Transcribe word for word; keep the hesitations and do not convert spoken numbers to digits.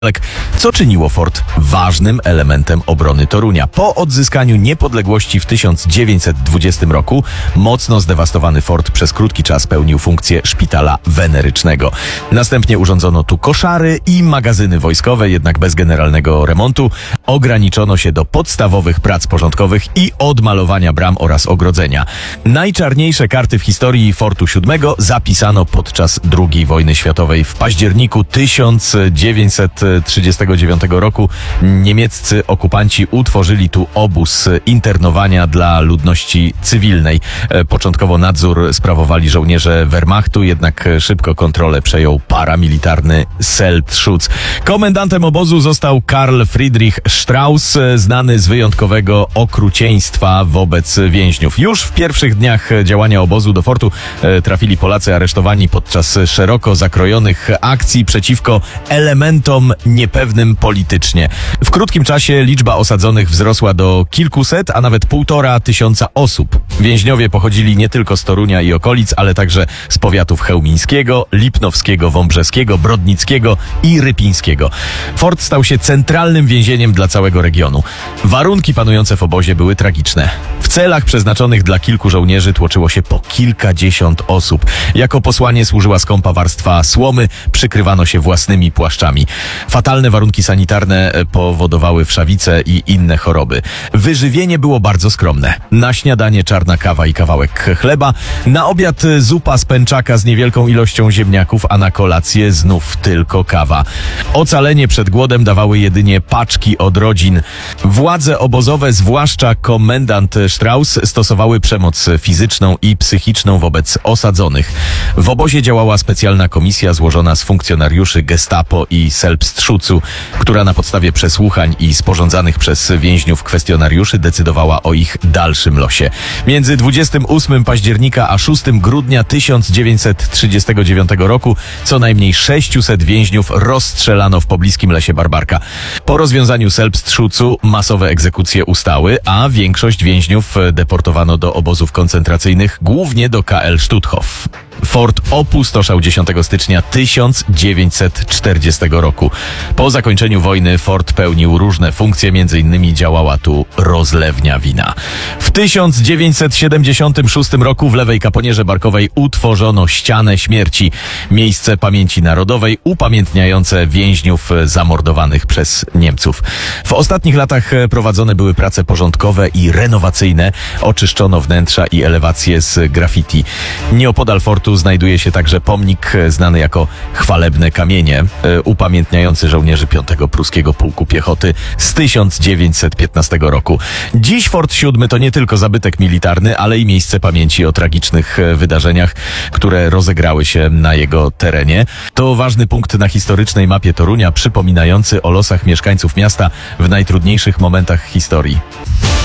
Co czyniło fort ważnym elementem obrony Torunia. Po odzyskaniu niepodległości w tysiąc dziewięćset dwudziestym roku mocno zdewastowany fort przez krótki czas pełnił funkcję szpitala wenerycznego. Następnie urządzono tu koszary i magazyny wojskowe, jednak bez generalnego remontu. Ograniczono się do podstawowych prac porządkowych i odmalowania bram oraz ogrodzenia. Najczarniejsze karty w historii Fortu siódmego zapisano podczas drugiej wojny światowej. W październiku tysiąc dziewięćset trzydziestego dziewiątego roku niemieccy okupanci utworzyli tu obóz internowania dla ludności cywilnej. Początkowo nadzór sprawowali żołnierze Wehrmachtu, jednak szybko kontrolę przejął paramilitarny Selbstschutz. Komendantem obozu został Karl Friedrich Strauss, znany z wyjątkowego okrucieństwa wobec więźniów. Już w pierwszych dniach działania obozu do fortu trafili Polacy aresztowani podczas szeroko zakrojonych akcji przeciwko elementom niepewnym politycznie. W krótkim czasie liczba osadzonych wzrosła do kilkuset, a nawet półtora tysiąca osób. Więźniowie pochodzili nie tylko z Torunia i okolic, ale także z powiatów chełmińskiego, lipnowskiego, wąbrzeskiego, brodnickiego i rypińskiego. Fort stał się centralnym więzieniem dla całego regionu. Warunki panujące w obozie były tragiczne. W celach przeznaczonych dla kilku żołnierzy tłoczyło się po kilkadziesiąt osób. Jako posłanie służyła skąpa warstwa słomy, przykrywano się własnymi płaszczami. Fatalne warunki sanitarne powodowały wszawice i inne choroby. Wyżywienie było bardzo skromne. Na śniadanie czarna kawa i kawałek chleba, na obiad zupa z pęczaka z niewielką ilością ziemniaków, a na kolację znów tylko kawa. Ocalenie przed głodem dawały jedynie paczki od rodzin. Władze obozowe, zwłaszcza komendant Strauss, stosowały przemoc fizyczną i psychiczną wobec osadzonych. W obozie działała specjalna komisja złożona z funkcjonariuszy Gestapo i Selbstschutzu, która na podstawie przesłuchań i sporządzanych przez więźniów kwestionariuszy decydowała o ich dalszym losie. Między dwudziestego ósmego października a szóstego grudnia tysiąc dziewięćset trzydziestego dziewiątego roku co najmniej sześciuset więźniów rozstrzelano w pobliskim lesie Barbarka. Po rozwiązaniu Selbstschutzu masowe egzekucje ustały, a większość więźniów deportowano do obozów koncentracyjnych, głównie do K L Stutthof. Fort opustoszał dziesiątego stycznia tysiąc dziewięćset czterdziestego roku. Po zakończeniu wojny fort pełnił różne funkcje, między innymi działała tu rozlewnia wina. W tysiąc dziewięćset siedemdziesiątym szóstym roku w Lewej Kaponierze Barkowej utworzono ścianę śmierci, miejsce pamięci narodowej upamiętniające więźniów zamordowanych przez Niemców. W ostatnich latach prowadzone były prace porządkowe i renowacyjne, oczyszczono wnętrza i elewacje z graffiti. Nieopodal fortu znajduje się także pomnik znany jako Chwalebne Kamienie, upamiętniający żołnierzy piątego Pruskiego Pułku Piechoty z tysiąc dziewięćset piętnastego roku. Dziś Fort siódmy to nie tylko zabytek militarny, ale i miejsce pamięci o tragicznych wydarzeniach, które rozegrały się na jego terenie. To ważny punkt na historycznej mapie Torunia, przypominający o losach mieszkańców miasta w najtrudniejszych momentach historii.